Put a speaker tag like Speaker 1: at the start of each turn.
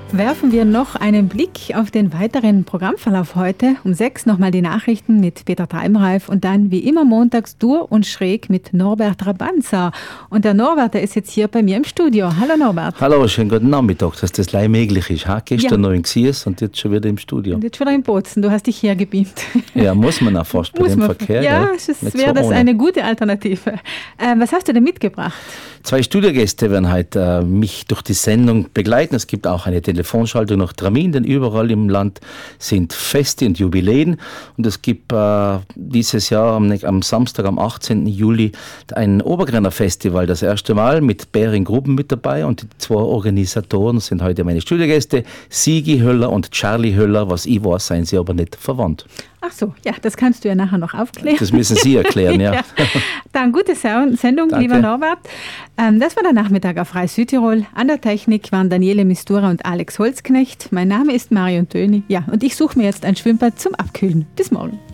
Speaker 1: Werfen wir noch einen Blick auf den weiteren Programmverlauf heute. Um 6 nochmal die Nachrichten mit Peter Treimreif und dann wie immer montags Dur und Schräg mit Norbert Rabanza. Und der Norbert, der ist jetzt hier bei mir im Studio. Hallo Norbert.
Speaker 2: Hallo, schönen guten Nachmittag, dass das gleich möglich ist. Gestern noch in Gsies und jetzt schon wieder im Studio.
Speaker 1: Und jetzt schon wieder in Bozen, du hast dich hergebeamt.
Speaker 2: Ja, muss man auch fast bei dem Verkehr.
Speaker 1: Ja, wäre das eine gute Alternative. Was hast du denn mitgebracht?
Speaker 2: 2 Studiogäste werden heute mich durch die Sendung begleiten. Es gibt auch eine Telefonschaltung nach Termin, denn überall im Land sind Feste und Jubiläen. Und es gibt dieses Jahr am Samstag, am 18. Juli, ein Obergrenner Festival, das erste Mal mit Bering Gruppen mit dabei. Und die 2 Organisatoren sind heute meine Studiogäste, Sigi Höller und Charlie Höller. Was ich weiß, seien sie aber nicht verwandt.
Speaker 1: Ach so, ja, das kannst du ja nachher noch aufklären.
Speaker 2: Das müssen Sie erklären, ja.
Speaker 1: Dann gute Sendung,
Speaker 2: Danke.
Speaker 1: lieber Norbert. Das war der Nachmittag auf Rai Südtirol. An der Technik waren Daniele Mistura und Alex Holzknecht. Mein Name ist Marion Töni. Ja, und ich suche mir jetzt ein Schwimmbad zum Abkühlen. Bis morgen.